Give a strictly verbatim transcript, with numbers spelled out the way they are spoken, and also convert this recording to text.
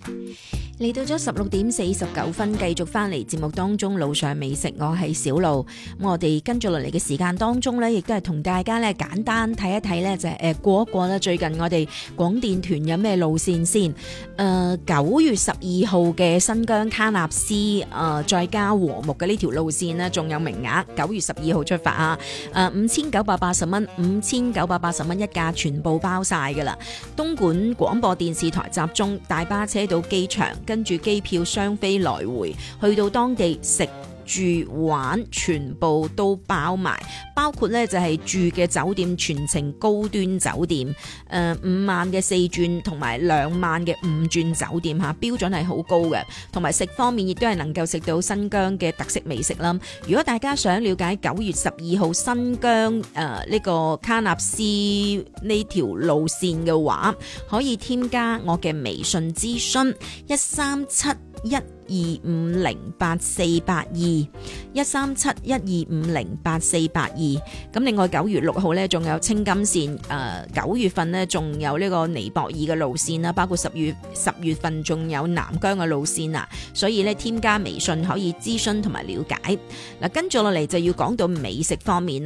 嚟到咗十六點四十九分，繼續翻嚟節目當中路上美食，我係小路。咁我哋跟住落嚟嘅時間當中呢，亦都係同大家咧簡單睇一睇呢，就係誒過一過啦。最近我哋廣電團有咩路線先？誒、呃、九月十二號嘅新疆喀納斯誒、呃、再加和睦嘅呢條路線呢，仲有名額。九月十二號出發啊！誒五千九百八十蚊，五千九百八十蚊一架，全部包晒㗎啦。東莞廣播電視台集中，大巴車到機場。跟住機票雙飛來回，去到當地食住玩全部都包埋，包括咧就係住嘅酒店全程高端酒店，誒、呃、五萬嘅四鑽同埋兩萬嘅五鑽酒店嚇，標準係好高嘅，同埋食方面亦都係能夠食到新疆嘅特色美食啦。如果大家想了解九月十二號新疆誒呢、呃這個喀納斯呢條路線嘅話，可以添加我嘅微信諮詢一三七一二五零八四八二一三七一二五零八四八二。咁另外九月六號呢，仲有青金線，誒九月份呢，仲有呢個尼泊爾嘅路線啦，包括十月十月份仲有南疆嘅路線啊。所以呢，添加微信可以諮詢同埋了解。嗱，跟住落嚟就要講到美食方面。